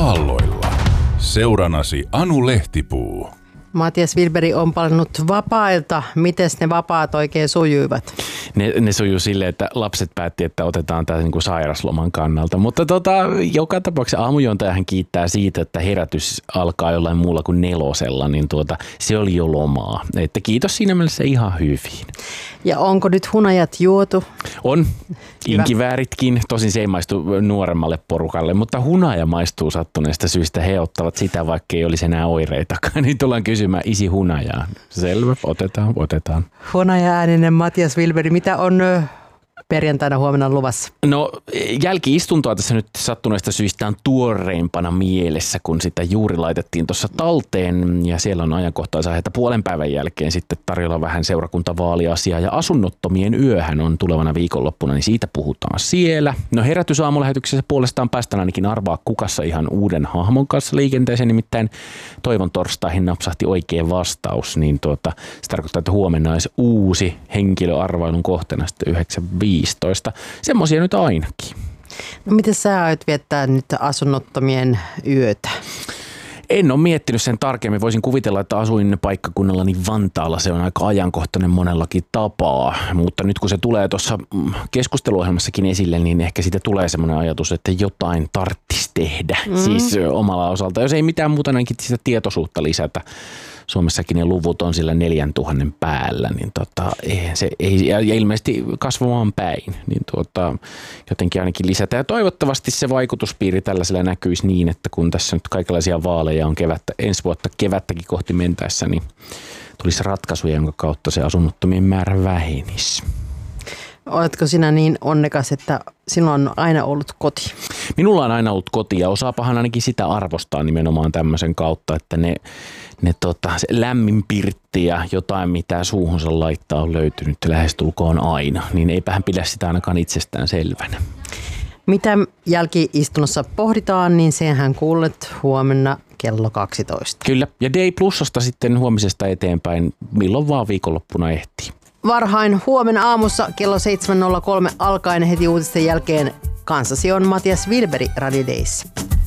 aalloilla. Seuranasi Anu Lehtipuu. Matias Wilberi on palannut vapailta. Mites ne vapaat oikein sujuivat? Ne sujuu silleen, että lapset päätti, että otetaan tämä niin sairasloman kannalta. Mutta joka tapauksessa aamujuontajahan kiittää siitä, että herätys alkaa jollain muulla kuin 4:00, niin se oli jo lomaa. Että kiitos siinä mielessä ihan hyvin. Ja onko nyt hunajat juotu? On. Inkivääritkin. Tosin se ei maistu nuoremmalle porukalle, mutta hunaja maistuu sattuneesta syystä. He ottavat sitä, vaikka ei olisi enää oireitakaan. Niin tullaan kysymään isi hunajaa. Selvä, otetaan. Hunaja-ääninen Matias Wilberi, mitä on perjantaina huomenna luvassa? No jälki-istuntoa tässä nyt sattuneesta syystä on tuoreimpana mielessä, kun sitä juuri laitettiin tuossa talteen ja siellä on ajankohtaisaiheita puolen päivän jälkeen sitten tarjolla vähän seurakuntavaaliasiaa ja asunnottomien yöhän on tulevana viikonloppuna, niin siitä puhutaan siellä. No herätysaamulähetyksessä puolestaan päästään ainakin arvaa kukassa ihan uuden hahmon kanssa liikenteeseen, nimittäin Toivon torstaihin napsahti oikea vastaus, niin se tarkoittaa, että huomenna olisi uusi henkilöarvailun kohteena sitten 9.15. Semmoisia nyt ainakin. No miten sä aiot viettää nyt asunnottomien yötä? En ole miettinyt sen tarkemmin. Voisin kuvitella, että asuin paikkakunnallani Vantaalla. Se on aika ajankohtainen monellakin tapaa. Mutta nyt kun se tulee tuossa keskusteluohjelmassakin esille, niin ehkä siitä tulee semmoinen ajatus, että jotain tarttisi tehdä. Siis omalla osalta. Jos ei mitään muuta, ainakin sitä tietoisuutta lisätä. Suomessakin ne luvut on sillä 4 000 päällä, niin eihän se ei ja ilmeisesti kasvamaan päin, niin jotenkin ainakin lisätä. Ja toivottavasti se vaikutuspiiri tällaisella näkyisi niin, että kun tässä nyt kaikenlaisia vaaleja on ensi vuotta kevättäkin kohti mentäessä, niin tulisi ratkaisuja, jonka kautta se asunnottomien määrä vähenisi. Oletko sinä niin onnekas, että sinulla on aina ollut koti? Minulla on aina ollut koti ja osaapahan ainakin sitä arvostaa nimenomaan tämmöisen kautta, että se lämmin pirtti ja jotain mitä suuhunsa laittaa on löytynyt lähestulkoon aina, niin eipähän pidä sitä ainakaan itsestään selvänä. Mitä jälki-istunnossa pohditaan, niin senhän kuulet huomenna kello 12. Kyllä, ja Day Plusasta sitten huomisesta eteenpäin, milloin vaan viikonloppuna ehtii. Varhain huomenna aamussa kello 7.03 alkaen heti uutisten jälkeen kanssasi on Matias Wilberi Radio Days.